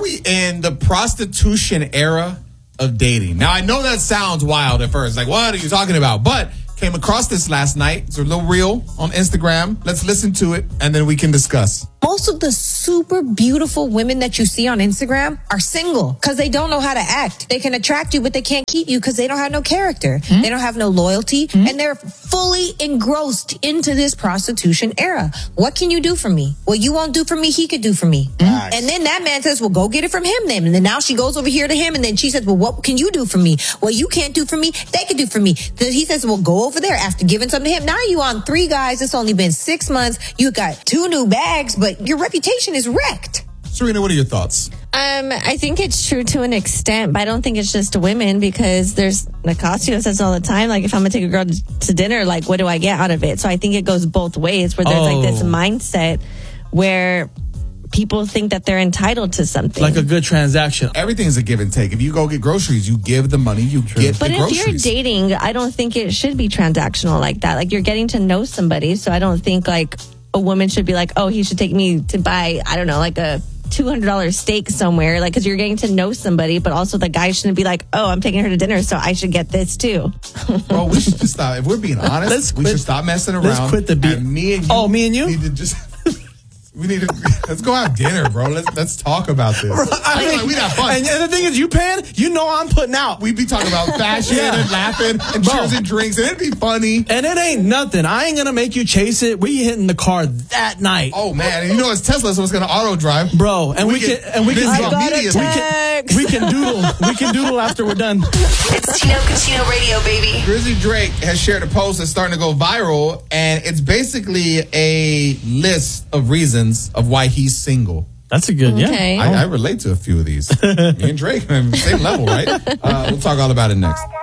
we in the prostitution era of dating? Now, I know that sounds wild at first. Like, what are you talking about? But came across this last night. It's a little reel on Instagram. Let's listen to it, and then we can discuss. Most of the super beautiful women that you see on Instagram are single because they don't know how to act. They can attract you, but they can't keep you because they don't have no character. They don't have no loyalty, and they're fully engrossed into this prostitution era. What can you do for me? What you won't do for me, he could do for me. Nice. And then that man says, well, go get it from him then. And then now she goes over here to him, and then she says, well, what can you do for me? What you can't do for me, they can do for me. Then he says, well, go over there after giving something to him. Now you on 3 guys. It's only been 6 months. You got 2 new bags, but your reputation is wrecked. Serena, what are your thoughts? I think it's true to an extent, but I don't think it's just women because there's Nicasio says all the time, like if I'm gonna take a girl to dinner, like what do I get out of it? So I think it goes both ways where there's like this mindset where people think that they're entitled to something. Like a good transaction. Everything's a give and take. If you go get groceries, you give the money, you get but the groceries. if you're dating, I don't think it should be transactional like that. Like you're getting to know somebody, so I don't think like a woman should be like, oh, he should take me to buy, I don't know, like a $200 steak somewhere, like, because you're getting to know somebody, but also the guy shouldn't be like, oh, I'm taking her to dinner, so I should get this too. Bro, we should just stop. If we're being honest, we should stop messing around. Let's quit the beat. Me and you. Me and you? Need to just... We need to let's go have dinner, bro. Let's talk about this. I mean, we got fun. And the thing is, you paying, you know I'm putting out. We be talking about fashion and laughing and cheers and drinks, and it'd be funny. And it ain't nothing. I ain't gonna make you chase it. We hitting the car that night. Oh man, and you know it's Tesla, so it's gonna auto drive, bro. And we can doodle after we're done. It's Tino Cucino Radio, baby. Grizzly Drake has shared a post that's starting to go viral, and it's basically a list of reasons of why he's single. That's a good, okay. I relate to a few of these. Me and Drake, same level, right? We'll talk all about it next.